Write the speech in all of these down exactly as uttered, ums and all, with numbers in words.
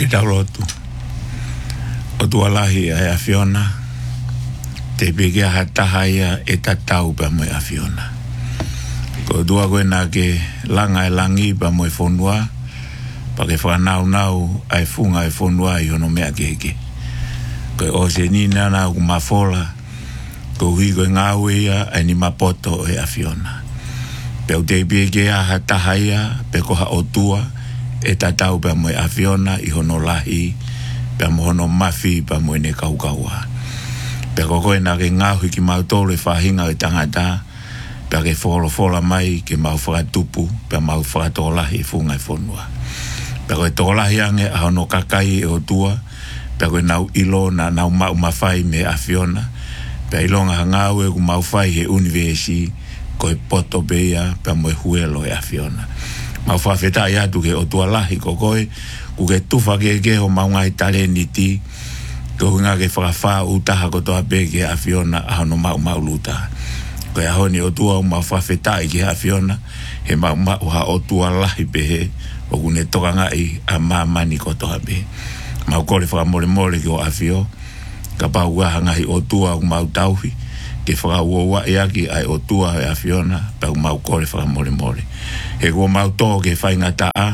Ke taulotu. O tualahi ai a Fiona. Te peke a hatahaia e tatau pa moe a Fiona. Ko dua koe nā ke langa e langi pa moe whonua. Pa ke whanau nau ai funga e whonua i hono mea keke. Ko o se nina nā ku mafola. Ko hui koe ngāu ia ai ni mapoto e a Fiona. Pe au te peke a hatahaia pe koha o tua. E tatau pa moe a Fiona i hono lahi. Pa mo hono mafi pa moe ne kaukaua. Pe koe na ke ngahu ki mau tolu e whahinga e tangata. Pe ke wholo whola mai ke mau whakatupu. Pe mau whakatolahi funga e whonua. Pe koe tolahi ange a hono kakai e o tua. Pe koe nau ilo na nau mau mawhai me a Fiona. Pe ilonga hangau e ku mau whai he universi. Koe poto beia pe moe huelo e a Fiona. Mau whawheta i atu ke o tua lahi ko koe. Ku ke tufa ke ke ho maungai tale ni ti. Ko hunga ke whakawha utaha ko toa peke a Fiona a hono mau mau luta. Ko ia honi o tua o mau whawheta i ke a Fiona. He mau mau ha o tua lahi pehe. O kune toka ngai a mamani ko toa pehe. Mau kore whakamole mole ki o a Fio. Ka pau waha ngahi o tua o mau tauhi. Ke whakauowa e aki ai o tua e a Fiona. Pau mau kore whakamole mole. He kua mau tō ke whainga taa.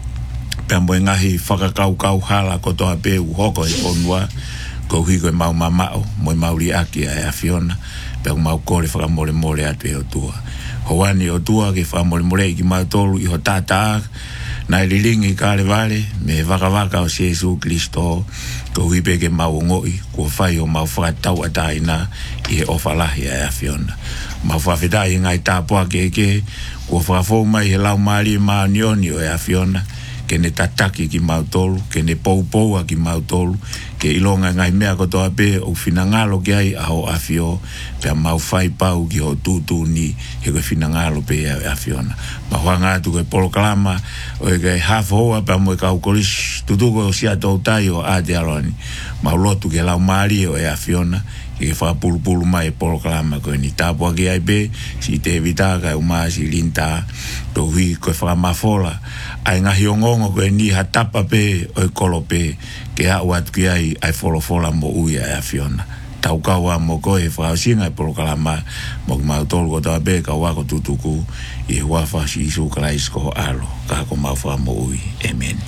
Pea moe ngahi whakakau kau hala ko toa peu hoko e whonua. Ko hui koe mau mamao. Moe mauri aki ai a Fiona. Pea mau kore whakamole mole atu e o tua. Hoani o tua ke whakamole mole ki mau tolu i ho tātaa. Nai rilingi kāre vale. Me waka waka o Jesu Kristo. Ko hui peke mau ngoi. Ko whai o mau whakatau ataina. I he ofalahi ai a Fiona. Mau whawhetai ngai tāpua keke. Ko whakafou mai he lau maari maa nioni o e a Fiona. Ke ne tataki ki mau tolu. Ke ne pou pou a ki mau tolu. Ke ilonga ngai mea ko toa pe o finangalo ki ai a ho a Fio. Pea mau whai pau ki ho tūtū ni he koe finangalo pe a Fiona. Ma huanga atu koe polokalama o e kai hafo hoa pea mo e kau kolis tutuko o sia tau tai o a te aloni. Ma ulotu ke lau maari o e a Fiona. Ke whapulupulu mai e polokalama koe ni tāpua ki ai pe. Si te evita kai umaa si linta. To hui koe whakamafola. Ai ngahi o ngongo koe ni hatapa pe o e kolo pe. Ke hau atu ki ai ai wholofola mo ui ai a Fiona. Tau kaua mo koe whakaosinga e polokalama. Mo ki mau tolu ko tawa pe ka wako tutuku. I wafa si isu kalaisko alo. Ka ko mau wha mo ui. Amen.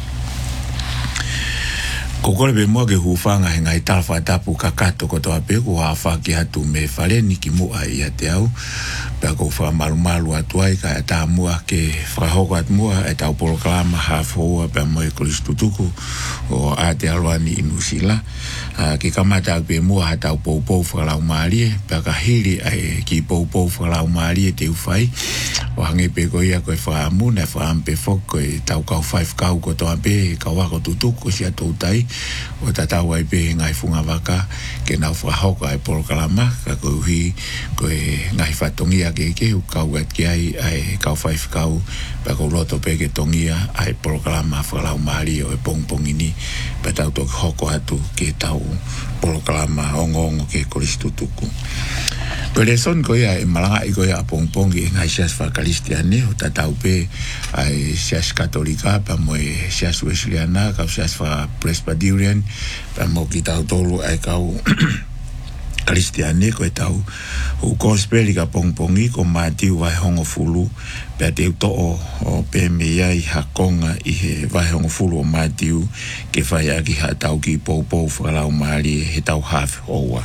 Ko kore pe mua ke hufanga he ngai talwha tapu kakato ko toa pe ko hafa ki hatu me whare ni ki mua i a te au. Pea ko wha malu malu atu ai ka e tā mua ke whakahoko at mua e tau polokalama hafo pea moe kolistutuku o a te alwani i Nusila. Uh, ki kamata pe mua ha tau pou pou whakalau maarie. Pea ka hiri ai ki pou pou whakalau maarie te uwhai. O hange pe ko ia koe whaamu na whaampe fok koe tau kau whaif kau ko toa pe ka wako tutuku si a tautai. O tatau ai pe ngai funga waka ke nau whahoko ai polokalama ka koe uhi koe ngai whatongia ke ke u kau at ki ai ai kau whaif kau pa ko loto pe ke tongia ai polokalama whakalau maari o e pongpongini pa tau tok hoko atu ke tau polokalama ongongo ke koristutuku. Pere son ko ia e malanga i ko ia pongpongi ngai sias whakalistiane o tatau pe ai sias katolika pa moe sias wesleyana kau sias wha presbyterian pa mo ki tau tolu ai kau Kristiane ko e tau o gospeli ka pongpongi ko matiu vai hongo fulu pe te to o o pe me ai hakonga i he vai hongo fulu o matiu ke vai aki ha tau ki pou pou whakalau maari he tau hafi oua.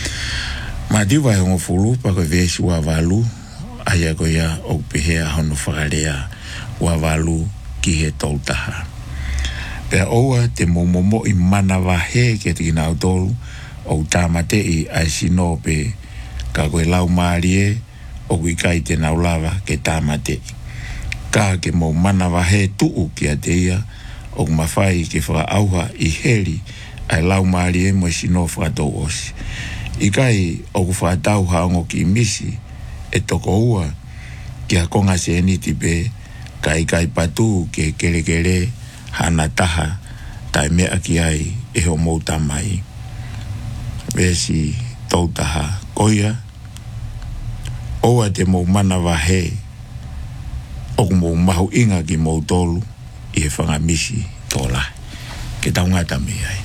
Matiu vai hongo fulu pa ko vesi wa valu aia ko ia o pehea hono whakarea wa valu ki he tautaha. Pe oua te momomo i mana wahe ke te kina autolu o tamate i ai sino pe ka koe lau maarie o kui kai te naulawa ke tamate. Ka ke mo mana wahe tuu ki a te ia o kumawhai ke whaka auha i heri ai lau maarie mo sino whakatou osi. I kai o ku whakatau haongo ki misi e toko ua ki a konga se eniti pe ka i kai patu ke kere kere hana taha tai mea ki ai e ho mouta mai. Vesi tautaha koia oa te mou mana wahe o mou mahu inga ki mou tolu i he whangamisi tōla. ke tau ngata mi ai.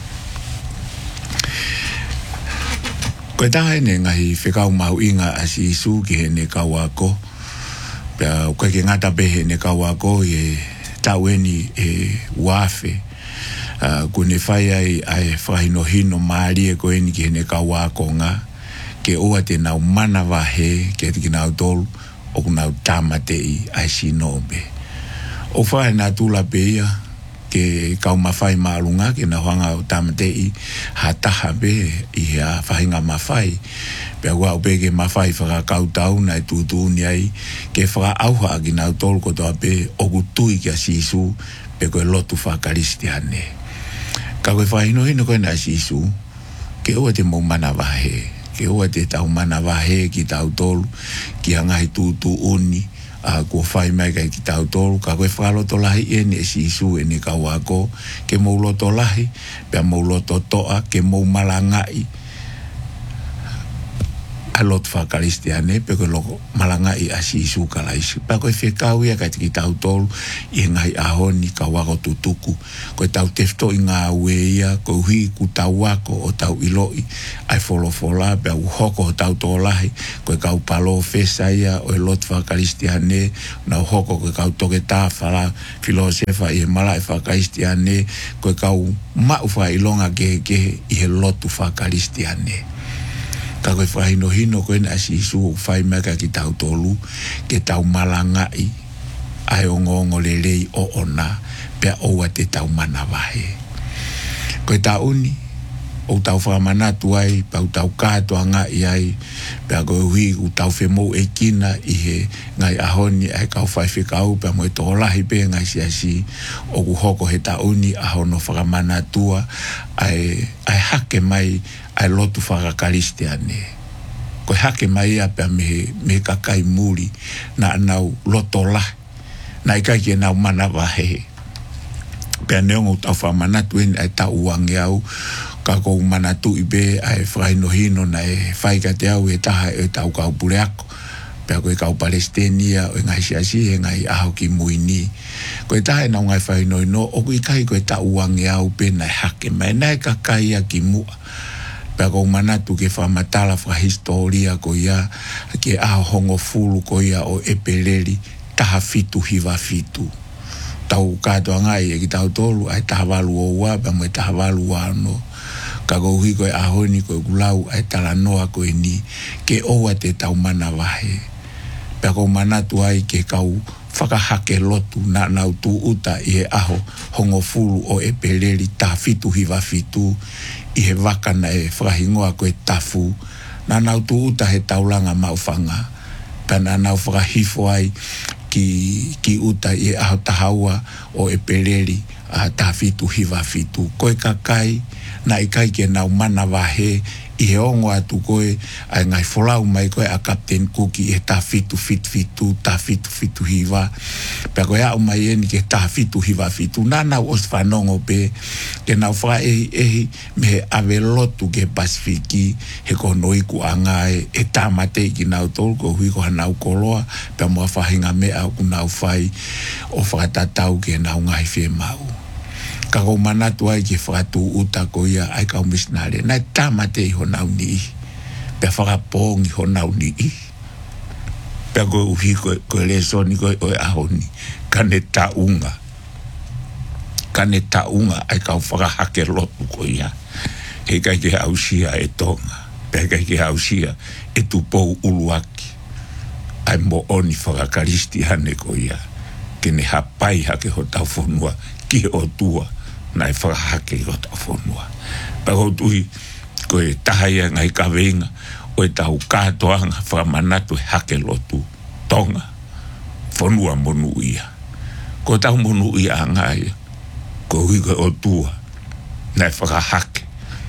Koe taha ne ngahi whekau mau inga asi isu ki he ne kawako. Pea koe ke ngata pehe ne kawako e tau eni e wafe. Uh, kune whai ai ai whahino hino maari e koe ni ki he ne kawako nga. Ke oa te nau mana wahe ke te ki nau tolu o ku nau tamatei ai sinobe. O whae nā tula peia ke kau mawhai maalunga ke na hanga o tamatei ha taha be i hea whahinga mawhai. Pea wau pe ke mawhai whakakau tau na e tūtūni ai ke whaka auha ki nau tolu kotoa pe o ku tui kia sisu pe koe lotu whakaristi ane. Ka koe whahino hino koe na sisu ke oa te mou mana wahe. Ke oa te tau mana wahe ki tau tolu ki hangahi tūtū uni a uh, ko whai mai kai ki tau tolu ka koe whaloto lahi e ne si isu e ne kau ako ke mou loto lahi pia mou loto toa ke mou malangai a lot whakaristi ane pe koe loko malangai a si isu ka laisi pia koe whekau ia kai ki tau tolu i ngai ahoni kau ako tutuku koe tau tefto i ngā ue ia koe hui ku tau ako o tau iloi ai folo fola pia uhoko o tau tō lahi koe kau palo fesa ia o e lot whakaristi ane na uhoko koe kau toke tā whala filosefa i he mala e whakaristi ane koe kau mau wha ilonga ke ke i he lotu whakaristi ane. Ka koe whahino hino koe na si isu o whai meka ki tau tolu ke tau malangai ai o ngongo le rei o ona pia oua te tau mana wahe. Koe tau uni o tau whamanatu ai pau tau kātua ngai ai pia koe hui u tau whemou e kina i he ngai ahoni ai kau whai whikau pia moe tō lahi pe ngai si asi o ku hoko he tau uni ahono whakamanatua ai, ai hake mai ai lotu whakakaristi ane. Koe hake mai a pia me, me kakai muri na nau loto lah. Na ikai ke nau mana wahe. Pia neongo tau whamanatu eni ai tau uange au. Ka kou manatu ibe ai whaino hino na e whaika te au e taha e tau kau pure ako. Pia koe kau Palestenia o ngai siasi e ngai aho ki muini. Koe taha e nau ngai whaino ino o kui kai koe tau uange au pe na hake mai. Na e kakai a ki mua. Pea kou manatu ke whamatala wha historia ko ia ke aho hongo fulu ko ia o epeleri taha fitu hiva fitu. Tau katoa ngai e ki tau tolu ai taha walu o ua pea moe taha walu ano. Ka kou hui koe ahoni koe gulau ai tala noa koe ni ke oua te tau mana wahe. Pea kou manatu ai ke kau whakahake lotu na nau tu uta i he aho hongo fulu o epeleri taha fitu hiva fitu. I he wakana e whakahingoa koe tafu na nau tu uta he taulanga maufanga pa na nau whakahifo ai ki, ki uta i e aho tahaua o e pereri a tafitu hiva fitu koe kakai na ikai ke nau mana wahe i he ongo atu koe ai ngai wholau mai koe a Captain Cookie e tafitu fit fitu tafitu fitu hiva pe koe au mai eni ke tafitu hiva fitu na nau os whanongo pe ke nau wha ehi ehi me he awe lotu ke Pasifiki he kono iku angae e tamatei ki nau tolu ko hui ko hanau koloa pe mua whahinga mea ku nau whai o whakatatau ke nau ngai whe mau. Ka kou manatu ai ke whakatu uta ko ia ai kau misnare. Nai tamatei ho nau ni i. Pea whakapongi ho nau ni i. Pea koe uhi koe, koe lesoni koe oe ahoni. Kane taunga. Kane taunga ai kau whakahake lotu ko ia. He kai ke hausia e tonga. Pea kai ke hausia e tupou uluaki. Ai mo oni whakakaristi hane ko ia. Kene hapai hake ho tau whonua ki o tua. Nai whakahake i o tau whonua. Pako tui koe tahaia ngai kawenga o e tau kātoanga whamanatu e hake lotu. Tonga. Whonua monu ia. Ko tau monu ia ngai. Ko hui koe o tua. Nai whakahake.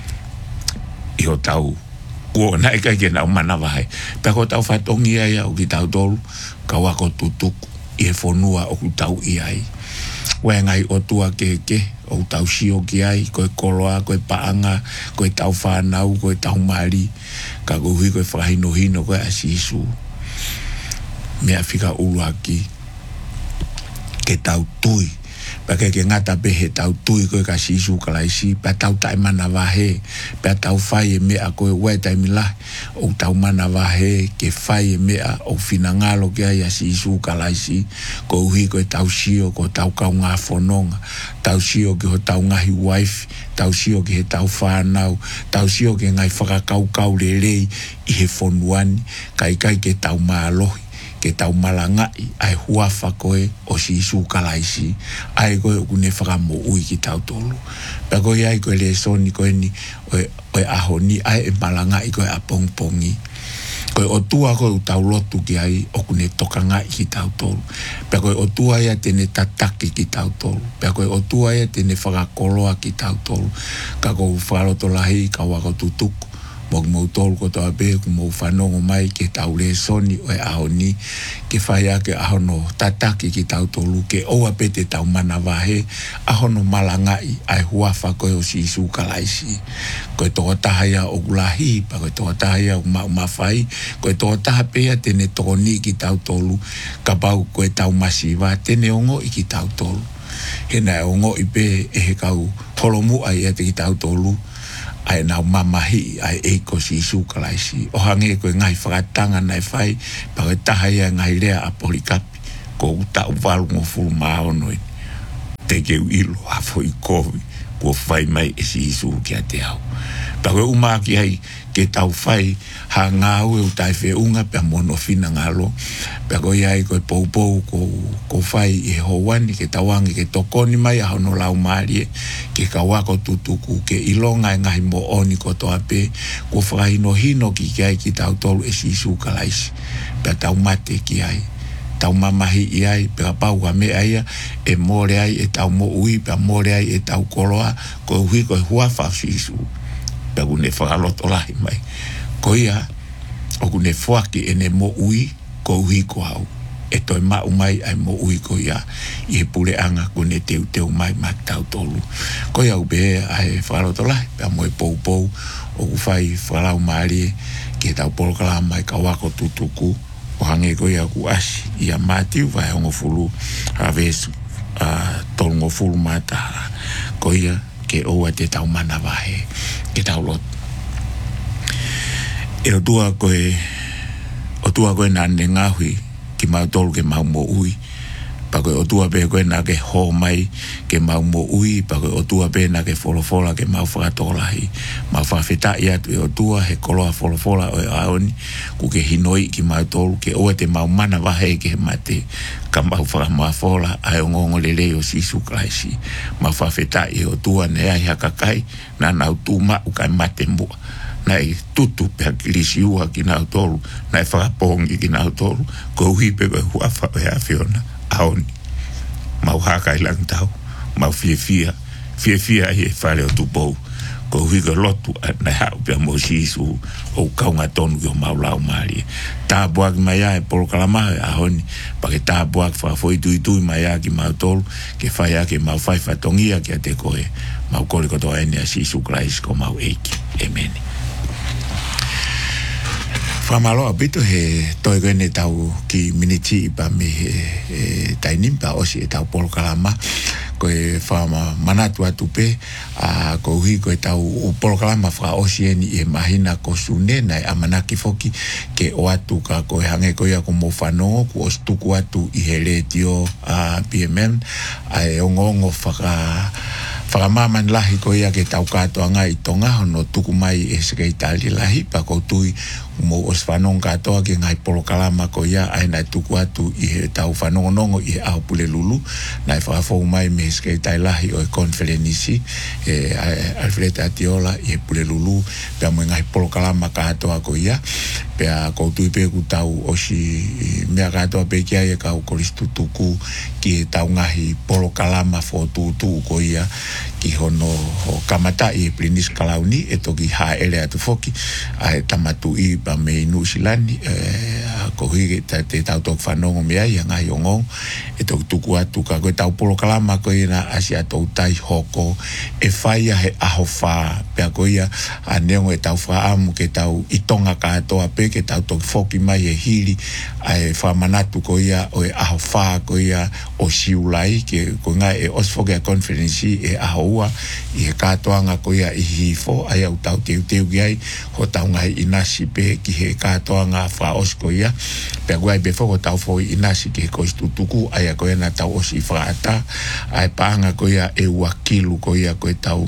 I o tau. Ko nai kai ke nau mana wahai. Pako tau whatongi ai au ki tau tolu. Ka wako tutuku. I e whonua o ku tau iai. Wai ngai o tua keke, o tau sio ki ai, koe koloa, koe paanga, koe tau whanau, koe tau mari, ka koe hui koe whakahino hino koe asisu. Mea whika uluaki, ke tau tui, pa ke ke ngata pe he tau tui ko ka sisu kalaisi pa tau tai mana wahe pa tau fai me a ko we tai mila o tau mana wahe ke fai me a o finangalo ke ai sisu kalaisi ko hui ko tau sio ko tau ka nga fononga tau sio ke ho tau ngahi wife tau sio ke tau whanau tau sio ke ngai whakakau kau lelei i he fonuani kai kai ke tau maalohi ke tau malangai ai huafa koe o sisu kalaisi ai koe kune whakamo ui ki tau tolu pa koe ai koe le soni koe ni oe, oe ahoni ai e malangai koe a pongpongi koe o tua koe u tau lotu ki ai o kune tokangai ki tau tolu pa koe o tua ia tene tataki ki tau tolu pa koe o tua ia tene whakakoloa ki tau tolu ka koe whakaloto lahi ka wako tutuku mok mo tol ko ta be ko mo fanongo mai ke taule soni o ahoni ke faya ke ahono tataki ki tau tolu ke o apete tau mana wahe ahono malangai ai huafa ko o sisu kalaisi ko to tahaya o gulahi pa ko to tahaya o ma mafai ko to tahapea tene toni ki tau tolu ka pau ko tau masiva tene ongo ki tau tolu hena ongo ipe e kau holomu ai te ki tau tolu ai na mamahi ai e ko sisu kalaisi o hange ko ngai whakatanga nai whai pa ke tahaya ngai lea a polikapi ko uta uwalu ngo fulu maonoi te ke uilo hafo i kovi ko whai mai e sisu ki a te au pa ke umaki ai ke tau whai ha ngau e utai whe unga pa mono fina ngalo pa ko iai ko pou pou ko, ko whai e houani ke tawangi ke tokoni mai a hono lau marie ke kawako tutuku ke ilonga e ngahi mo oni ko toa pe ko whakahino hino ki ki ai ki tau tolu e sisu kalaisi pa tau mate ki ai tau mamahi i ai pe pau ka me aia e more ai e tau mo ui pa more ai e tau koloa ko hui ko hua wha sisu pa kune whakaloto lahi mai ko ia o kune whaki ene mo ui ko hui ko au e toi mau mai ai mo ui ko ia i he pule anga kune teu teu mai ma tau tolu ko ia ube ai whakaloto lahi pa mo e pou pou o kuwhai whakalau maari ke tau polokala mai ka wako tutuku o hange ko ia ku asi ia matiu vai hongo fulu havesu a tolngo fulu mata ko ia ke oa te tau mana wahe ke tau lot e o tua koe o tua koe na ne ngahui ki mau tolu ke mau mo ui pa koe o tua pe koe na ke ho mai ke mau mo ui pa koe o tua pe na ke folofola ke mau whakatolahi mau whawheta ia tu e o tua he koloa folofola o e aoni ku ke hinoi ki mau tolu ke oa te mau mana wahe ke he mate ka mau whakamafola ai o ngongo lele o sisu kalaisi mau whawheta i o tua ne ai hakakai na nau tuma u kai mate mua nai tutu pe kilisi ua ki nau tolu nai whakapongi ki nau tolu ko hipe koe huafa o hea whiona aoni mau haka i lang tau mau fie fia fie fia i e whare o tupou ko huiga lotu nai hau pia mo sisu o kaunga tonu ki o mau lau maari tā buak mai a e polokalama ahoni pa ke tā buak whakafoi tui tui mai a ki mau tolu ke whai a ke mau whai whatongia ki a te koe mau kore koto ene a sisu Christ ko mau eiki emeni whamaloa bito he toi koene tau ki miniti pa me he, he tainimpa osi e tau polokalama ko e whama manatu atu pe a ko hui ko e tau polokalama wha osi eni e mahina ko sune nai amanaki foki ke o atu ka ko e hange ko ia ko mo whanongo ku ostuku atu i he retio a P M M a e ongongo whaka whakamaman lahi ko ia ke tau katoa ngai tonga hono tuku mai e seke itali lahi pa ko tui mo os whanong katoa ke ngai polokalama ko ia ai nai tuku atu i he tau whanongo nongo i au pule lulu nai whakafou mai me seke itali lahi o e konferenisi e Alfred Atiola i he pule lulu pia mo ngai polokalama katoa ko ia pia ko tui pe ku tau osi mea katoa pe kia e kau koristu tuku ki tau ngahi polokalama fo tutu ko ia ki hono ho kamata i plinis kalauni e toki ha ele atu foki a e tamatu i pa me inu silani e ko hige ta te tau tok whanongo mea i ngai ongo e toki tuku atu ka koe tau polo kalama koe na asi atou tai hoko e whaia he aho wha pia koe ia a neongo e tau wha amu ke tau itonga ka atoa pe pe ke tau to foki mai e hili ai fa manatu ko ia o e aho fa ko ia o siulai ke ko nga e os foki a conference e ahoa i he katoanga ko ia i hifo ai au tau teu teu gai ho tau ngai inasi pe ki he katoanga fa os ko ia pe guai be fo tau fo inasi ke ko istutuku ai ko ia na tau os i frata ai panga ko ia e wakilu ko ia ko tau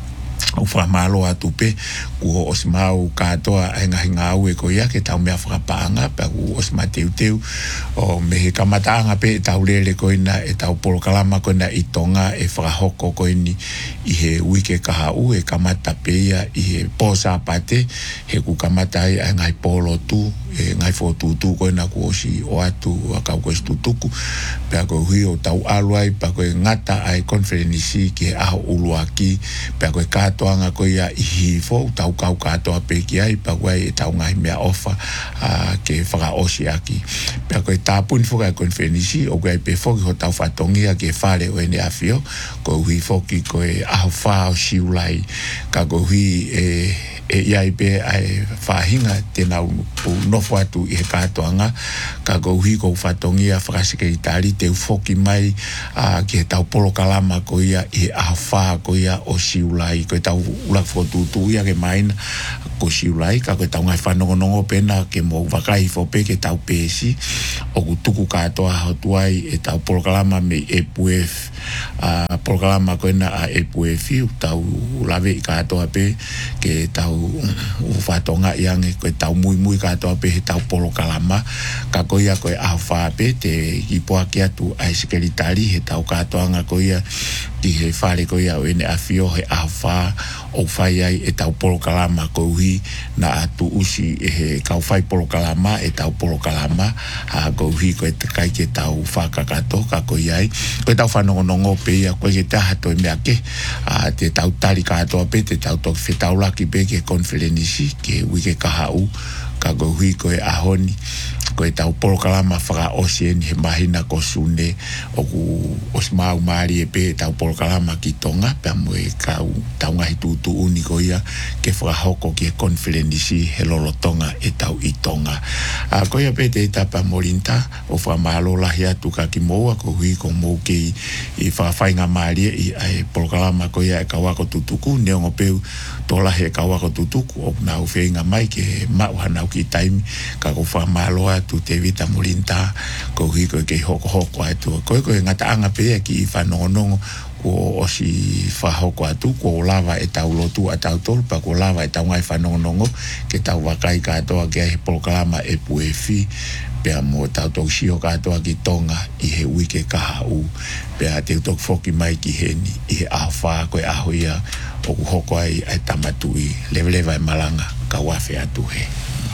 o fa malo atu pe ku os mau katoa ai ngai ngau e ko ia ke tau me frapanga pe ku os mateu teu o me he kamatanga pe tau lele ko ina e tau polo kalama ko na itonga e fra hoko ko ini i he wike ka u e kamata pe ia i he posa pate he ku kamata ai ngai polo tu e ngai fo tu tu ko na ku osi o atu ka ko stutuku pe ko hui o tau aluai pa ko ngata ai conference ki a uluaki pe ko kato anga ko ia i hifo tau kau katoa pe ki ai pa ko e tau ngai mea ofa a ke fra osi aki pe ko tapun fo ka conference o ko pe fo ko tau fatongia ke fale o ne afio ko hui fo ki ko e a fa o siulai ka ko hui e e iai pe ai whahinga tēnā nofo atu i he kātoanga ka ko hui ko whatongia whakasike i tāri te ufoki mai uh, ki he tau polo kalama ko ia i a wha ko ia o siulai ko i tau ulak whotutu ia ke maina ko siulai ka ko i tau ngai whanongonongo pena ke mo wakai fope ke tau pēsi o kutuku kātoa hotuai e tau polo kalama me E P U F uh, polo kalama ko ina a E P U F i tau lawe i kātoa pe ke tau u fatonga yang ko tau mui mui ka to pe tau polo kalama ka ko ia ko a fa pe te i po aki atu ai sekelitari he tau ka to anga ko ia ki he fale ko ia o ene afio he a fa o fai ai e tau polo kalama ko hui na atu usi e he kau fai polo kalama e tau polo kalama a ko hui ko te kai ke tau fa ka ka to ka ko ia ko tau fa no no pe ia ko ke ta to me ake a te tau tali ka to pe te tau to fe tau la ki pe ke konferenisi ke wike kahau ka go hui ko e ahoni ko e tau polo kalama whaka osien he mahina ko sune o ku osmau maari e pe tau polo kalama ki tonga pe amo e kau tau ngahi tutu uni ko ia ke whakahoko ki e konferenisi he lolo tonga e tau i tonga a ko ia pe te tapa morinta o whamalo lahi atu ka ki moua ko hui ko mou ke i whawhainga maari i ai polo kalama ko ia e kawako tutuku neongo peu tola he kawako tutuku o na ufeinga mai ke mau hanau ki taimi ka ko whamalo tu te vita morinta ko hui ko ke hoko hoko atu ko ko ngata anga pe ki whanongonongo ko osi whahoko atu ko lava e tau lotu a tau tolu pa ko lava e tau ngai whanongonongo ke tau wakai katoa ke he polokalama e puefi pea mo tau tau sio katoa ki tonga i he wike kahau pea te utok foki mai ki heni i he ahwha koe ahoia o hoko ai ai tamatui levelewa e malanga ka wafe atu he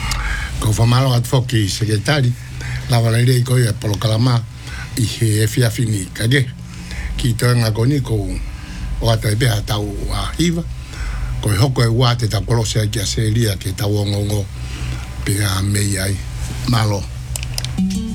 ko famalo at foki sekretari la valere ko e polo kalama i he fia fini kage ki toanga ko ni ko o ata be ata u a hiva ko hoko e wa te ta kolose ki aselia ke ta wongongo pe a mei ai malo